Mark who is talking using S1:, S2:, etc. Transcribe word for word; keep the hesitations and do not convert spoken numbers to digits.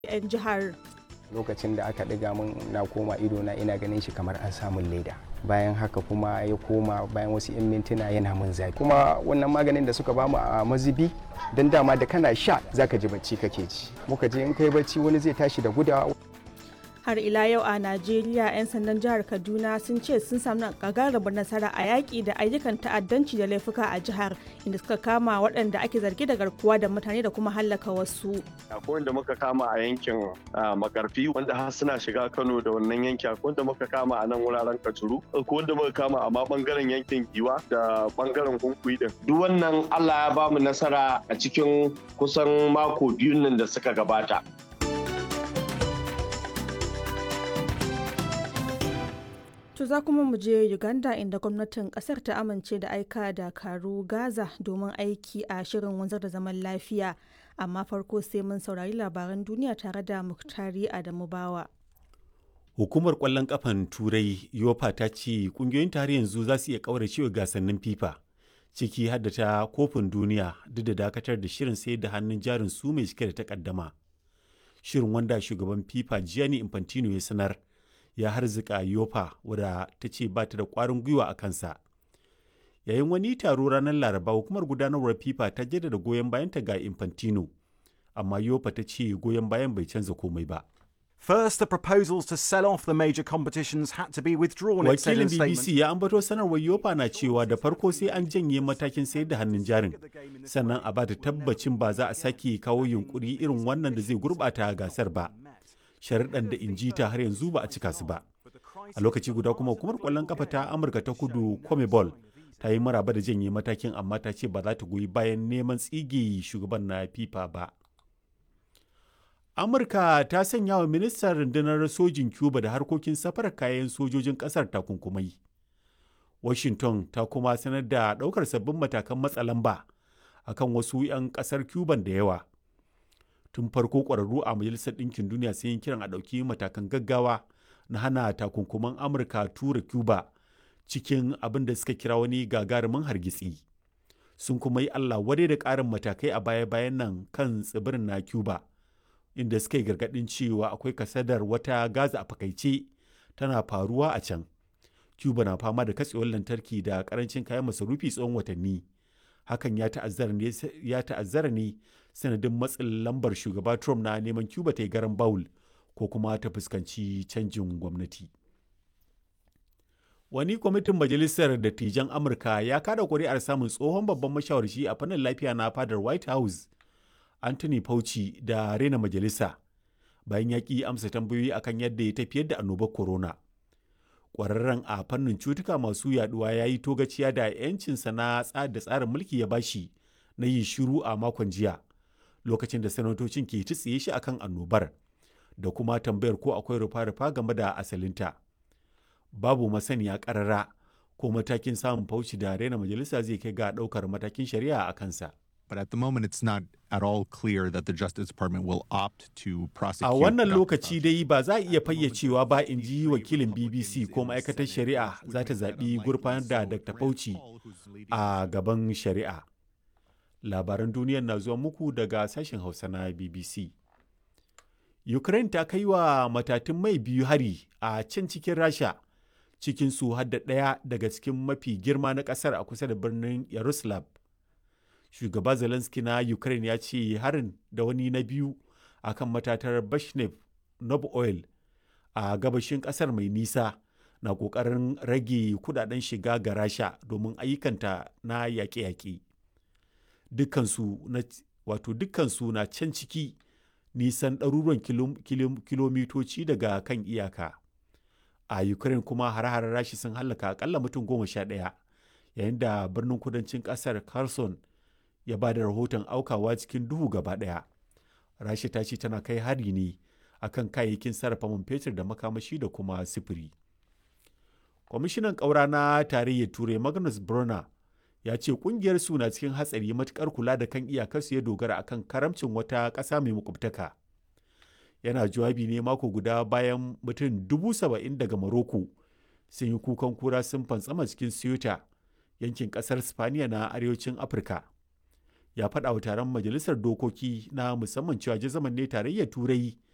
S1: 'yan jihar.
S2: Lokacin da aka ɗiga min na koma ido na ina ganin shi kamar an samun leda, bayan haka kuma ya koma bayan wasu 'yan mintuna yana min zafi, kuma wannan maganin da suka bamu a mazubi don dama da kana sha zaka ji bacci kake ji, muka je in kai bacci wani zai tashi da gudawa.
S1: Har ila yau a Najeriya 'yan sandan jihar Kaduna sun ce sun samu gagarumar nasara a yaƙi da ayyukan ta'addanci da laifuka a jihar, inda suka kama waɗanda ake zargi da garkuwa da mutane da kuma hallaka wasu.
S3: Akwai wanda muka kama a yankin Makarfi wanda har suna shiga Kano da wannan yanki, akwai wanda muka kama a nan wuraren Kajuru, akwai wanda muka kama a ma bangaren yankin Giwa da bangaren Kunkuyi din. Duk wannan Allah ya bamu nasara a cikin kusan mako biyun nan da suka gabata.
S1: To za kuma mu je Uganda inda gwamnatin kasar ta amince da aika dakaru Gaza domin aiki a shirin wanzar da zaman lafiya. Amma farko sai mun saurari labaran duniya tare da Muktari Adamu Bawa.
S4: Hukumar kwallon kafan Turai yofa ta ce kungiyoyin tare yanzu za su iya kauracewa gasannin FIFA, ciki har da ta kofin duniya duk da dakatar da shirin sayar da hannun jarin su mai cike da takaddama. Shirin wanda shugaban FIFA Gianni Infantino ya sanar ya harzika yofa wadda ta ce ba ta da ƙwarin gwiwa a kansa. Yayin wani taro ranar Laraba, hukumar gudanarwar FIFA ta jaddada goyon bayanta ga Infantino, amma yofa ta ce goyon bayan bai canza komai ba.
S5: First, the proposals to sell off the major competitions had to be withdrawn.
S4: Wakilin B B C ya ambato sanarwar yofa na cewa da farko sai an janye matakin sayar da hannun jarin, sannan a ba da tabbacin ba za a sake kawo yunkuri irin wannan da zai gurɓata gasar ba. Sharuɗan da injita har yanzu ba a cika su ba. A lokaci guda kuma hukumar ƙwallon kafa ta Amurka ta Kudu CONMEBOL ta yi maraba da janye matakin, amma ta ce ba za ta goyi bayan neman tsige shugaban na FIFA ba. Amurka ta sanya wa ministan rundunar sojin Cuba da harkokin safarar kayan sojojin ƙasar takunkumai. Washington ta kuma sanar da ɗaukar sabbin matakan matsa lamba akan wasu 'yan ƙasar Cuban da yawa. Tun farko ƙwararru a Majalisar Ɗinkin Duniya sun yi kiran a ɗauki matakan gaggawa na hana takunkuman Amurka tura Cuba cikin abin da suka kira wani gagarumin hargitsi. Sun kuma yi Allah wadai da ƙarin matakai a baya-bayan nan kan tsibirin na Cuba, inda suka yi gargaɗin cewa akwai kasadar wata Gaza a fakaice tana faruwa a can. Cuba na fama da katsewar lantarki da ƙarancin kayan masarufi tsawon watanni. Hakan ya ta'azzara ne sanadin matsin lambar shugaba Trump na neman Cuba ta yi garan bawul ko kuma ta fuskanci canjin gwamnati. Wani kwamitin Majalisar Dattijan Amurka ya kada ƙuri'ar samun tsohon babban mashawarci a fannin lafiya na fadar White House, Anthony Fauci, da rena majalisa bayan ya ƙi amsa tambayoyi akan yadda ya tafiyar da annobar corona. Ƙwararren a fannin cutuka masu yaduwa ya yi togaciya da 'yancinsa na da tsarin mulki ya bashi na yin shiru a makon jiya, lokacin da sanatocin ke tsiye shi akan annobar da kuma tambayar ko akwai rufa-rufa game da asalinta. Babu masaniya ƙarara ko matakin samun Fauci da rena majalisa zai kai ga ɗaukar matakin shari'a a kansa.
S6: But at the moment, it's not at all clear that the Justice Department will opt to prosecute.
S4: A wannan lokaci dai ba za a iya fayyacewa ba, in ji wakilin B B C, ko ma'aikatar shari'a za ta zaɓi gurfanar da Doctor Fauci a gaban shari'a. Labaran duniyar na zuwa muku daga sashen Hausa na B B C. Ukraine ta kai wa matatun mai biyu hari a can cikin Rasha, cikinsu har da ɗaya daga cikin mafi girma na ƙasar a kusa da birnin Yaroslav. Shugaba Zelensky na Ukraine ya ce harin da wani na biyu a kan matatar Bashnev Nob Oil a gabashin ƙasar mai nisa na ƙoƙarin rage kudaden shiga ga Rasha domin ayyukanta na yaƙe-yaƙe. Dukkansu na wato dukkansu na can ciki nisan ɗaruruwan kilomitoci daga kan iyaka. A Ukraine kuma hare-haren Rashi sun hallaka akalla mutum goma sha ɗaya, yayin da birnin kudancin ƙasar Kherson ya ba da rahoton aukawa cikin duhu gaba ɗaya. Rasha ta ce tana kai hari ne akan kayayyakin sarrafa man fetur da makamashi da kuma sifiri. Kwamishinan ƙaura na tarayyar Turai Magnus Brunner ya ce ƙungiyar su na cikin hatsari matuƙar kula da kan iyakarsu ya dogara akan karamcin wata ƙasa mai makwabtaka. Yana jawabi ne mako guda bayan mutum dubu saba'in daga Morocco sun yi kukan kura sun fantsama cikin Ceuta, yankin ƙasar Spaniya na arewacin Afirka. Ya faɗa wa taron majalisar dokoki na musamman cewa jazaman ne tarayyar Turai